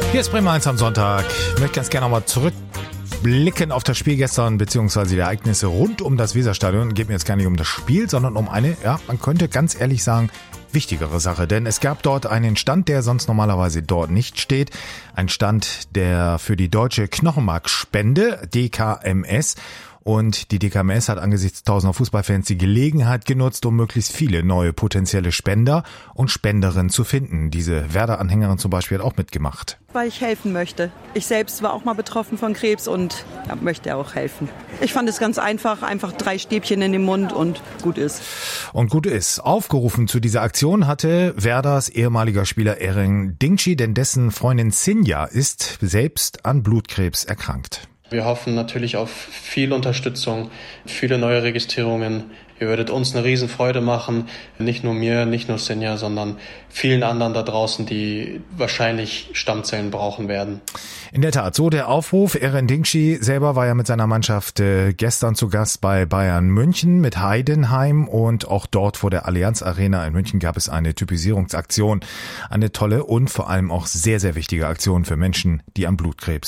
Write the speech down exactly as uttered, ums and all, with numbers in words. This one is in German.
Hier ist Bremen eins am Sonntag. Ich möchte ganz gerne nochmal zurückblicken auf das Spiel gestern, beziehungsweise die Ereignisse rund um das Weserstadion. Geht mir jetzt gar nicht um das Spiel, sondern um eine, ja, man könnte ganz ehrlich sagen, wichtigere Sache. Denn es gab dort einen Stand, der sonst normalerweise dort nicht steht. Ein Stand, der für die Deutsche Knochenmarkspende, D K M S, und die D K M S hat angesichts tausender Fußballfans die Gelegenheit genutzt, um möglichst viele neue potenzielle Spender und Spenderinnen zu finden. Diese Werder-Anhängerin zum Beispiel hat auch mitgemacht. Weil ich helfen möchte. Ich selbst war auch mal betroffen von Krebs und ja, möchte auch helfen. Ich fand es ganz einfach, einfach drei Stäbchen in den Mund und gut ist. Und gut ist. Aufgerufen zu dieser Aktion hatte Werders ehemaliger Spieler Eren Dingshi, denn dessen Freundin Sinja ist selbst an Blutkrebs erkrankt. Wir hoffen natürlich auf viel Unterstützung, viele neue Registrierungen. Ihr würdet uns eine Riesenfreude machen, nicht nur mir, nicht nur Sinja, sondern vielen anderen da draußen, die wahrscheinlich Stammzellen brauchen werden. In der Tat, so der Aufruf. Eren Dingshi selber war ja mit seiner Mannschaft äh, gestern zu Gast bei Bayern München mit Heidenheim, und auch dort vor der Allianz Arena in München gab es eine Typisierungsaktion. Eine tolle und vor allem auch sehr, sehr wichtige Aktion für Menschen, die an Blutkrebs